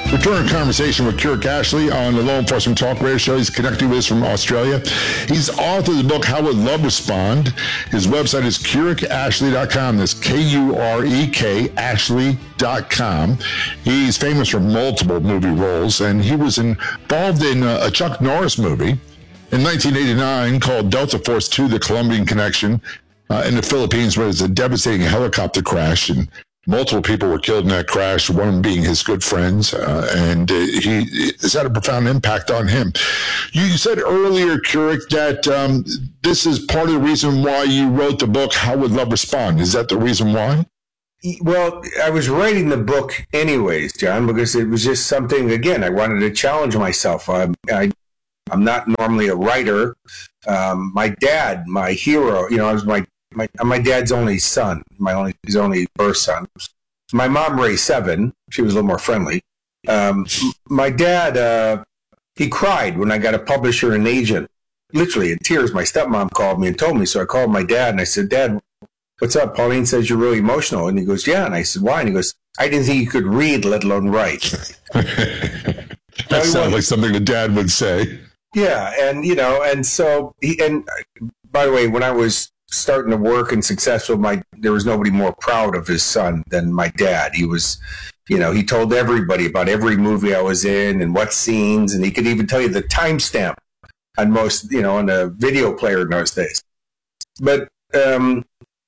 Return conversation with Keurig Ashley on the Law Enforcement Talk Radio Show. He's connecting with us from Australia. He's author of the book, How Would Love Respond? His website is KeuregAshley.com. That's K-U-R-E-K Ashley.com. He's famous for multiple movie roles, and he was involved in a Chuck Norris movie in 1989 called Delta Force 2, The Colombian Connection, in the Philippines, where it was a devastating helicopter crash, and multiple people were killed in that crash, one of them being his good friends, and it's had a profound impact on him. You said earlier, Keurig, that this is part of the reason why you wrote the book, How Would Love Respond? Is that the reason why? Well, I was writing the book anyways, John, because it was just something, again, I wanted to challenge myself. I'm not normally a writer. My dad, my hero, I was my dad's only son, his only birth son. My mom raised 7. She was a little more friendly. My dad, he cried when I got a publisher and agent, literally in tears. My stepmom called me and told me. So I called my dad and I said, Dad, what's up? Pauline says you're really emotional. And he goes, yeah. And I said, why? And he goes, I didn't think you could read, let alone write. That sounds like something a dad would say. Yeah. And so by the way, when I was starting to work and successful, there was nobody more proud of his son than my dad. He was, he told everybody about every movie I was in and what scenes, and he could even tell you the timestamp on most, on a video player in those days. But the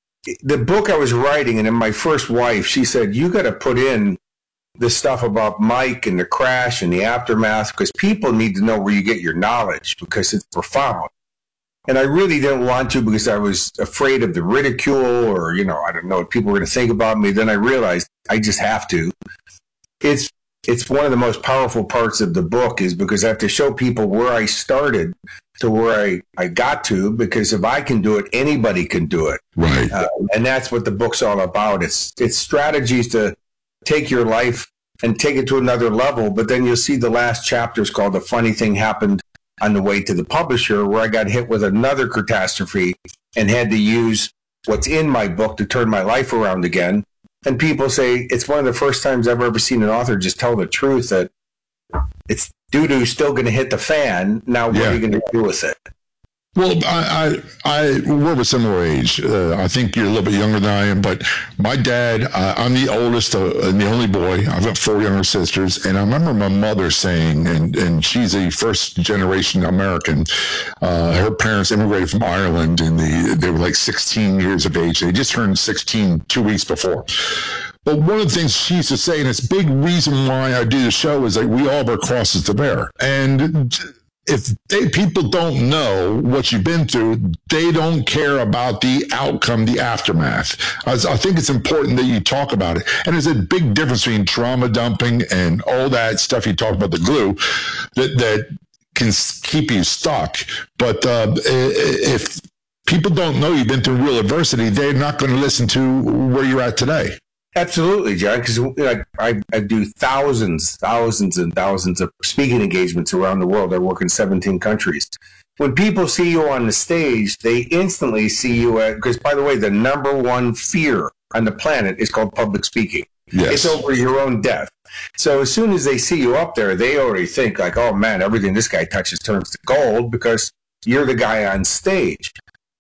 book I was writing, and then my first wife, she said, you got to put in the stuff about Mike and the crash and the aftermath, because people need to know where you get your knowledge, because it's profound. And I really didn't want to, because I was afraid of the ridicule, or, I don't know what people were going to think about me. Then I realized I just have to. It's one of the most powerful parts of the book, is because I have to show people where I started to where I got to, because if I can do it, anybody can do it. Right. And that's what the book's all about. It's strategies to take your life and take it to another level. But then you'll see the last chapter is called The Funny Thing Happened on the Way to the Publisher, where I got hit with another catastrophe and had to use what's in my book to turn my life around again. And people say it's one of the first times I've ever seen an author just tell the truth, that it's doo-doo still going to hit the fan. Now, what are you going to do with it? Well, we're of a similar age. I think you're a little bit younger than I am, but my dad, I'm the oldest and the only boy. I've got 4 younger sisters, and I remember my mother saying, and she's a first-generation American. Her parents immigrated from Ireland, and they were like 16 years of age. They just turned 16 2 weeks before. But one of the things she used to say, and it's a big reason why I do the show, is like, we all have our crosses to bear. And if people don't know what you've been through, they don't care about the outcome, the aftermath. I think it's important that you talk about it. And there's a big difference between trauma dumping and all that stuff you talked about, the glue, that can keep you stuck. But if people don't know you've been through real adversity, they're not going to listen to where you're at today. Absolutely, John, because I do thousands and thousands of speaking engagements around the world. I work in 17 countries. When people see you on the stage, they instantly see you because, by the way, the number one fear on the planet is called public speaking. Yes. It's over your own death. So as soon as they see you up there, they already think like, oh, man, everything this guy touches turns to gold, because you're the guy on stage.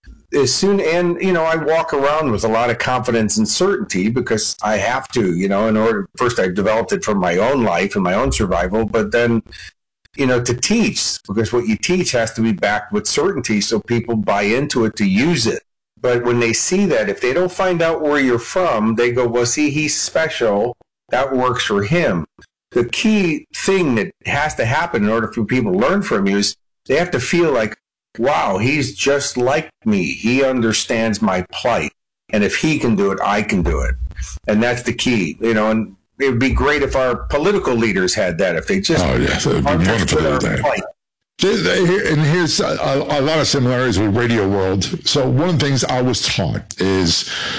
I walk around with a lot of confidence and certainty, because I have to, first I've developed it from my own life and my own survival, but then, to teach, because what you teach has to be backed with certainty so people buy into it to use it. But when they see that, if they don't find out where you're from, they go, well, see, he's special. That works for him. The key thing that has to happen in order for people to learn from you is they have to feel like, wow, he's just like me. He understands my plight. And if he can do it, I can do it. And that's the key, and it would be great if our political leaders had that, if they just understood our plight. And here's a lot of similarities with Radio World. So one of the things I was taught is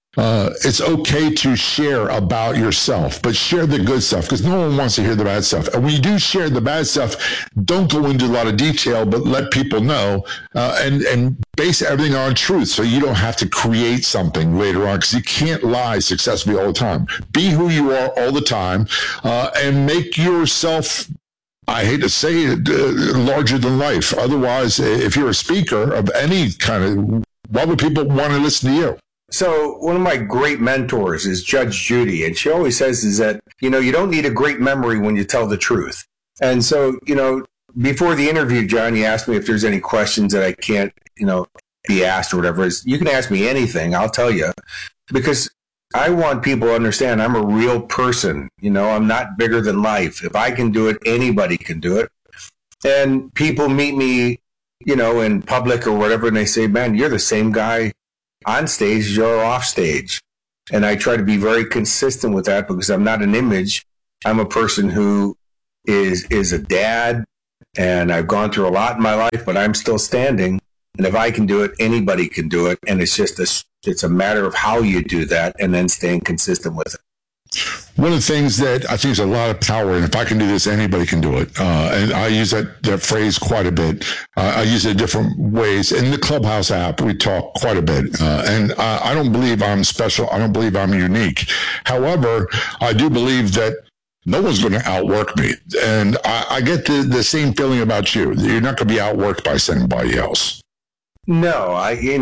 it's okay to share about yourself, but share the good stuff because no one wants to hear the bad stuff. And when you do share the bad stuff, don't go into a lot of detail, but let people know and base everything on truth so you don't have to create something later on because you can't lie successfully all the time. Be who you are all the time and make yourself, I hate to say it, larger than life. Otherwise, if you're a speaker of any kind of, why would people want to listen to you? So one of my great mentors is Judge Judy, and she always says is that, you don't need a great memory when you tell the truth. And so, before the interview, John, you asked me if there's any questions that I can't, be asked or whatever. You can ask me anything, I'll tell you, because I want people to understand I'm a real person. I'm not bigger than life. If I can do it, anybody can do it. And people meet me, in public or whatever, and they say, man, you're the same guy on stage, you're off stage. And I try to be very consistent with that because I'm not an image. I'm a person who is a dad, and I've gone through a lot in my life, but I'm still standing. And if I can do it, anybody can do it. And it's just it's a matter of how you do that and then staying consistent with it. One of the things that I think is a lot of power, and if I can do this, anybody can do it. And I use that phrase quite a bit. I use it in different ways. In the Clubhouse app, we talk quite a bit. And I don't believe I'm special. I don't believe I'm unique. However, I do believe that no one's going to outwork me. And I get the same feeling about you. You're not going to be outworked by somebody else. No,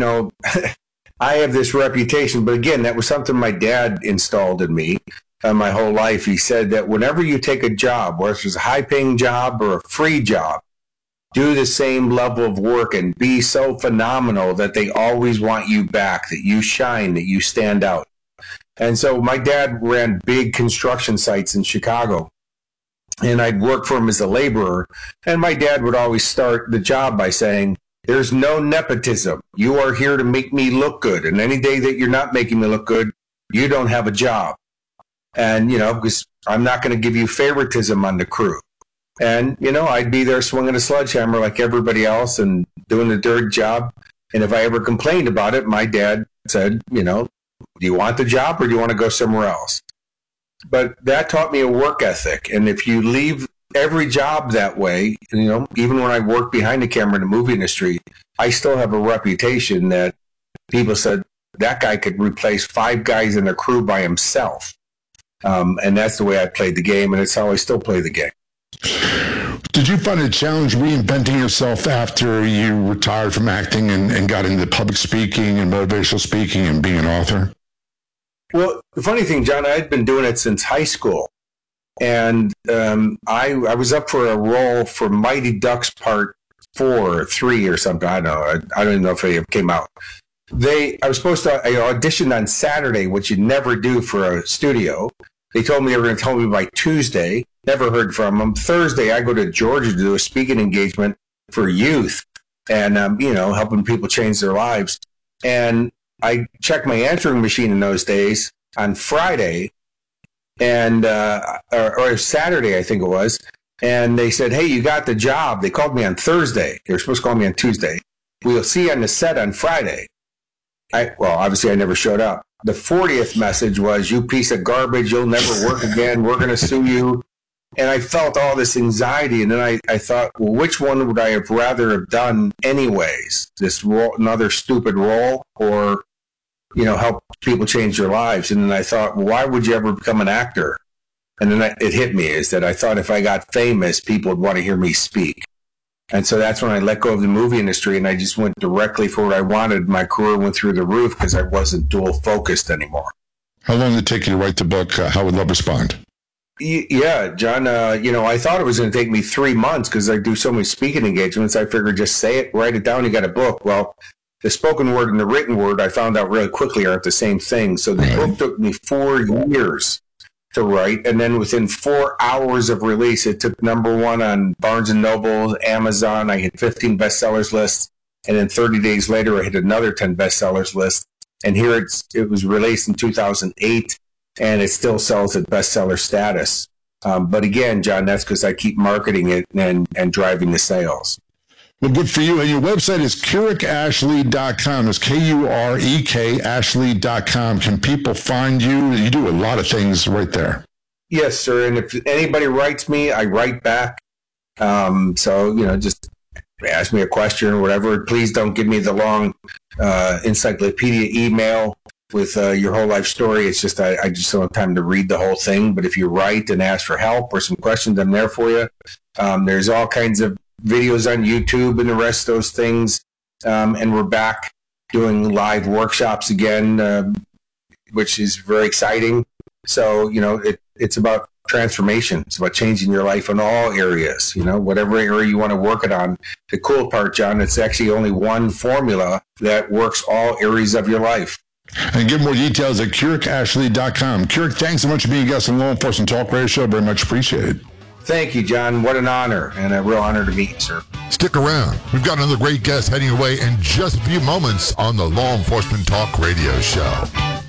I have this reputation, but again, that was something my dad installed in me my whole life. He said that whenever you take a job, whether it's a high-paying job or a free job, do the same level of work and be so phenomenal that they always want you back, that you shine, that you stand out. And so my dad ran big construction sites in Chicago, and I'd work for him as a laborer. And my dad would always start the job by saying, there's no nepotism. You are here to make me look good. And any day that you're not making me look good, you don't have a job. And, because I'm not going to give you favoritism on the crew. And, I'd be there swinging a sledgehammer like everybody else and doing the dirt job. And if I ever complained about it, my dad said, do you want the job or do you want to go somewhere else? But that taught me a work ethic. And if you leave every job that way, even when I worked behind the camera in the movie industry, I still have a reputation that people said that guy could replace 5 guys in a crew by himself. And that's the way I played the game, and it's how I still play the game. Did you find a challenge reinventing yourself after you retired from acting and got into public speaking and motivational speaking and being an author? Well, the funny thing, John, I'd been doing it since high school. And I was up for a role for Mighty Ducks Part 4 or 3 or something. I don't know. I don't even know if it came out. I was supposed to audition on Saturday, which you never do for a studio. They told me they were going to tell me by Tuesday. Never heard from them. Thursday, I go to Georgia to do a speaking engagement for youth and, helping people change their lives. And I checked my answering machine in those days on Friday. And or Saturday, I think it was, and they said, hey, you got the job. They called me on Thursday. They were supposed to call me on Tuesday. We'll see you on the set on Friday. Obviously, I never showed up. The 40th message was, you piece of garbage, you'll never work again. We're going to sue you. And I felt all this anxiety, and then I thought, well, which one would I have rather have done anyways? This role, another stupid role, or help people change their lives. And then I thought, well, why would you ever become an actor? And then it hit me is that I thought if I got famous, people would want to hear me speak. And so that's when I let go of the movie industry and I just went directly for what I wanted. My career went through the roof because I wasn't dual focused anymore. How long did it take you to write the book, How Would Love Respond? Yeah, John, I thought it was going to take me 3 months because I do so many speaking engagements. I figured just say it, write it down, you got a book. Well, the spoken word and the written word, I found out really quickly aren't the same thing. So the book took me 4 years to write. And then within 4 hours of release, it took #1 on Barnes & Noble, Amazon. I hit 15 bestsellers lists. And then 30 days later, I hit another 10 bestsellers list. And here it was released in 2008, and it still sells at bestseller status. But again, John, that's because I keep marketing it and driving the sales. Well, good for you. And your website is KeurekAshley.com. It's KUREK Ashley.com. Can people find you? You do a lot of things right there. Yes, sir. And if anybody writes me, I write back. So, just ask me a question or whatever. Please don't give me the long encyclopedia email with your whole life story. It's just I just don't have time to read the whole thing. But if you write and ask for help or some questions, I'm there for you. There's all kinds of videos on YouTube and the rest of those things. And we're back doing live workshops again, which is very exciting. So, it's about transformation. It's about changing your life in all areas, whatever area you want to work it on. The cool part, John, it's actually only one formula that works all areas of your life. And get more details at KeurekAshley.com. Keurek, thanks so much for being a guest on Law Enforcement Talk Radio Show. Very much appreciated. Thank you, John. What an honor and a real honor to meet you, sir. Stick around. We've got another great guest heading away in just a few moments on the Law Enforcement Talk Radio Show.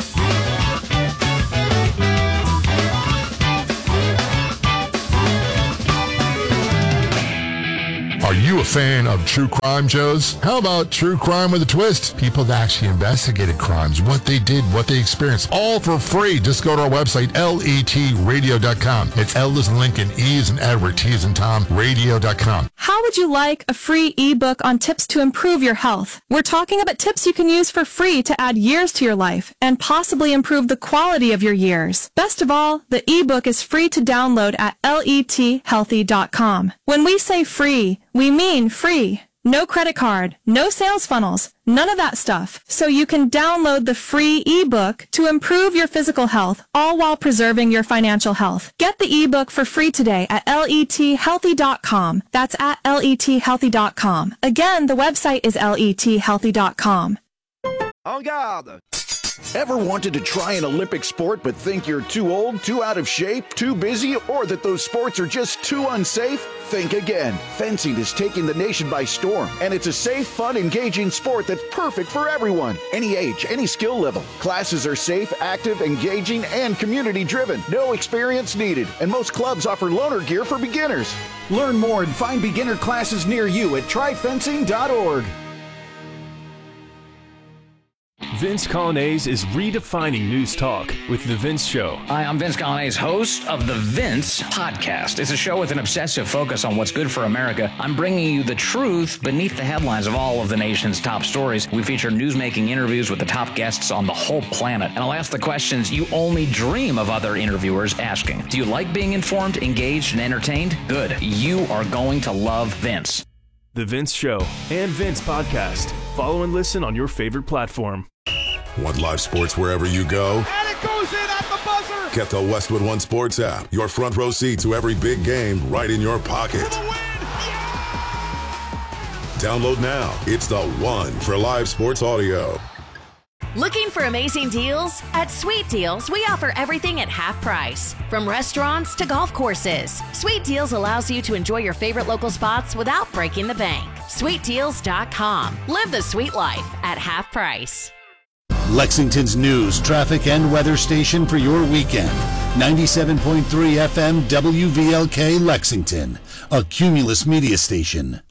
Are you a fan of true crime shows? How about True Crime with a Twist? People that actually investigated crimes, what they did, what they experienced, all for free. Just go to our website, letradio.com. It's L as in Lincoln, E as in Edward, T as in Tom, radio.com. How would you like a free ebook on tips to improve your health? We're talking about tips you can use for free to add years to your life and possibly improve the quality of your years. Best of all, the ebook is free to download at lethealthy.com. When we say free, we mean free. No credit card, no sales funnels, none of that stuff. So you can download the free ebook to improve your physical health, all while preserving your financial health. Get the ebook for free today at lethealthy.com. That's at lethealthy.com. Again, the website is lethealthy.com. En garde! Ever wanted to try an Olympic sport but think you're too old, too out of shape, too busy, or that those sports are just too unsafe? Think again. Fencing is taking the nation by storm, and it's a safe, fun, engaging sport that's perfect for everyone. Any age, any skill level. Classes are safe, active, engaging, and community-driven. No experience needed, and most clubs offer loaner gear for beginners. Learn more and find beginner classes near you at tryfencing.org. Vince Colonnese is redefining news talk with The Vince Show. Hi, I'm Vince Colonnese, host of The Vince Podcast. It's a show with an obsessive focus on what's good for America. I'm bringing you the truth beneath the headlines of all of the nation's top stories. We feature news-making interviews with the top guests on the whole planet. And I'll ask the questions you only dream of other interviewers asking. Do you like being informed, engaged, and entertained? Good. You are going to love Vince. The Vince Show and Vince Podcast. Follow and listen on your favorite platform. Want live sports wherever you go? And it goes in at the buzzer! Get the Westwood One Sports app. Your front row seat to every big game right in your pocket. For the win! Yeah! Download now. It's the one for live sports audio. Looking for amazing deals? At Sweet Deals, we offer everything at half price. From restaurants to golf courses, Sweet Deals allows you to enjoy your favorite local spots without breaking the bank. SweetDeals.com. Live the sweet life at half price. Lexington's news, traffic, and weather station for your weekend. 97.3 FM WVLK Lexington, a Cumulus media station.